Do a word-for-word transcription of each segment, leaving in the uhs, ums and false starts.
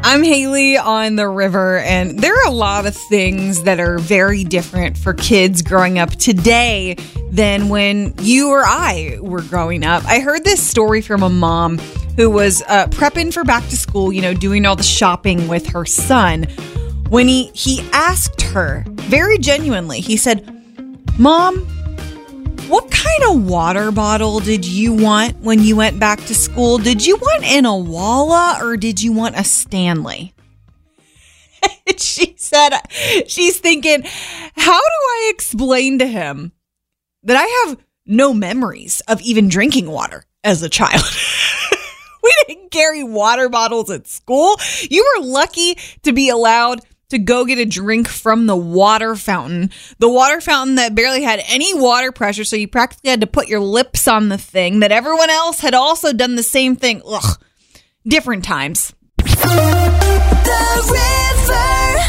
I'm Haley on the river, and there are a lot of things that are very different for kids growing up today than when you or I were growing up. I heard this story from a mom who was uh, prepping for back to school, you know, doing all the shopping with her son, when he, he asked her very genuinely, he said, "Mom, what kind of water bottle did you want when you went back to school? Did you want an Awala or did you want a Stanley?" She said, she's thinking, how do I explain to him that I have no memories of even drinking water as a child? We didn't carry water bottles at school. You were lucky to be allowed to go get a drink from the water fountain, the water fountain that barely had any water pressure, so you practically had to put your lips on the thing, that everyone else had also done the same thing. Ugh, different times. The river.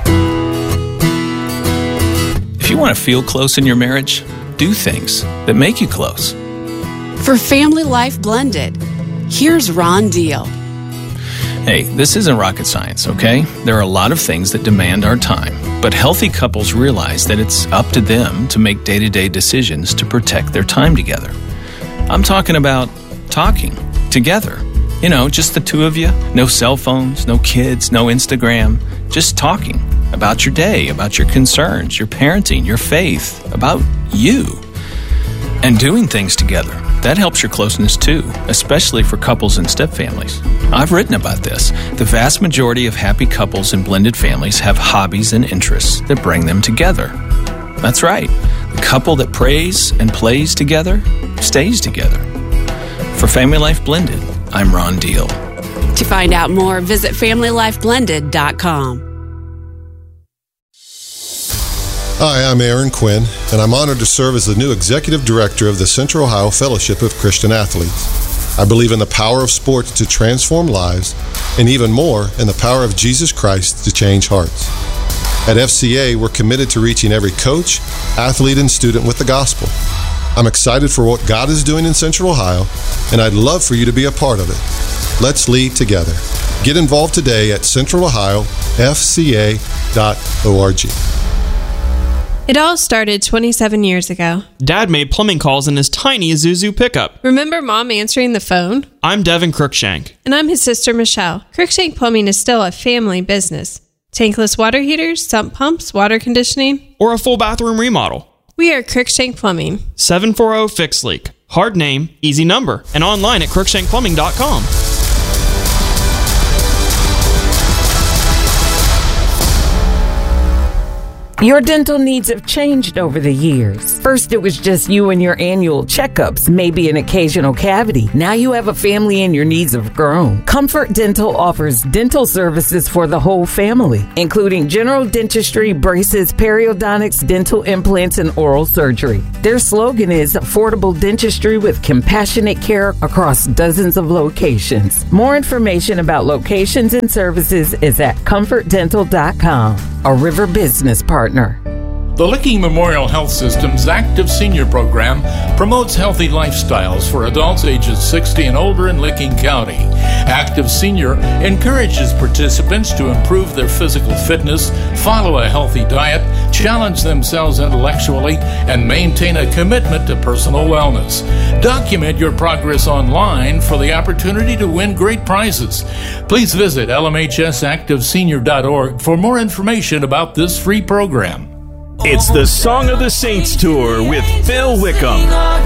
If you want to feel close in your marriage, do things that make you close. For Family Life Blended, here's Ron Deal. Hey, this isn't rocket science, okay? There are a lot of things that demand our time, but healthy couples realize that it's up to them to make day-to-day decisions to protect their time together. I'm talking about talking together. You know, just the two of you, no cell phones, no kids, no Instagram, just talking about your day, about your concerns, your parenting, your faith, about you, and doing things together. That helps your closeness too, especially for couples and stepfamilies. I've written about this. The vast majority of happy couples and blended families have hobbies and interests that bring them together. That's right. The couple that prays and plays together stays together. For Family Life Blended, I'm Ron Deal. To find out more, visit family life blended dot com. Hi, I'm Aaron Quinn, and I'm honored to serve as the new Executive Director of the Central Ohio Fellowship of Christian Athletes. I believe in the power of sports to transform lives, and even more, in the power of Jesus Christ to change hearts. At F C A, we're committed to reaching every coach, athlete, and student with the gospel. I'm excited for what God is doing in Central Ohio, and I'd love for you to be a part of it. Let's lead together. Get involved today at central ohio f c a dot org. It all started twenty-seven years ago. Dad made plumbing calls in his tiny Isuzu pickup. Remember Mom answering the phone? I'm Devin Cruikshank. And I'm his sister Michelle. Cruikshank Plumbing is still a family business. Tankless water heaters, sump pumps, water conditioning, or a full bathroom remodel. We are Cruikshank Plumbing. seven four zero Fix Leak. Hard name, easy number. And online at cruikshank plumbing dot com. Your dental needs have changed over the years. First, it was just you and your annual checkups, maybe an occasional cavity. Now you have a family and your needs have grown. Comfort Dental offers dental services for the whole family, including general dentistry, braces, periodontics, dental implants, and oral surgery. Their slogan is affordable dentistry with compassionate care across dozens of locations. More information about locations and services is at comfort dental dot com, a River business partner. The Licking Memorial Health System's Active Senior Program promotes healthy lifestyles for adults ages sixty and older in Licking County. Active Senior encourages participants to improve their physical fitness, follow a healthy diet, challenge themselves intellectually, and maintain a commitment to personal wellness. Document your progress online for the opportunity to win great prizes. Please visit L M H S active senior dot org for more information about this free program. It's the Song of the Saints Tour with Phil Wickham.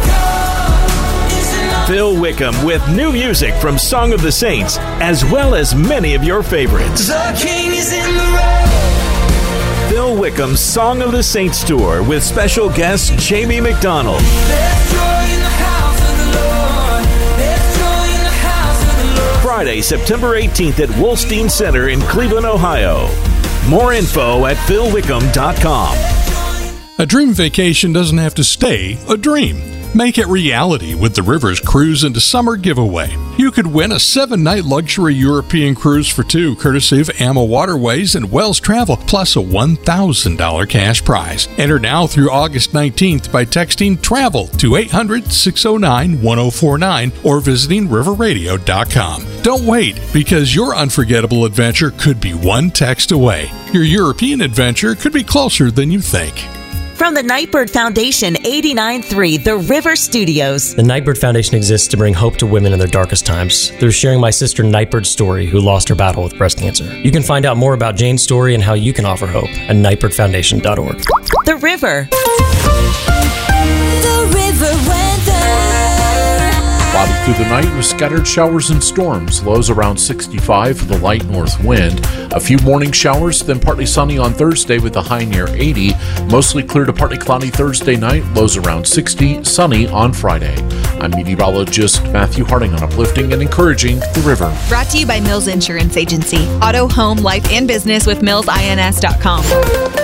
Phil Wickham with new music from Song of the Saints, as well as many of your favorites. The King is in the road. Phil Wickham's Song of the Saints Tour with special guest Jamie McDonald. There's joy in the house of the Lord. There's joy in the house of the Lord. Friday, September eighteenth at Wolstein Center in Cleveland, Ohio. More info at phil wickham dot com. A dream vacation doesn't have to stay a dream. Make it reality with the Rivers Cruise into Summer giveaway. You could win a seven-night luxury European cruise for two, courtesy of A M A Waterways and Wells Travel, plus a one thousand dollars cash prize. Enter now through August nineteenth by texting TRAVEL to eight hundred, six oh nine, one oh four nine or visiting river radio dot com. Don't wait, because your unforgettable adventure could be one text away. Your European adventure could be closer than you think. From the Nightbird Foundation, eighty-nine point three The River Studios. The Nightbird Foundation exists to bring hope to women in their darkest times through sharing my sister Nightbird's story, who lost her battle with breast cancer. You can find out more about Jane's story and how you can offer hope at nightbird foundation dot org. The River. The River weather. Cloudy through the night with scattered showers and storms. Lows around sixty-five for the light north wind. A few morning showers, then partly sunny on Thursday with a high near eighty. Mostly clear to partly cloudy Thursday night. Lows around sixty. Sunny on Friday. I'm meteorologist Matthew Harding on Uplifting and Encouraging the River. Brought to you by Mills Insurance Agency. Auto, home, life, and business with mills ins dot com.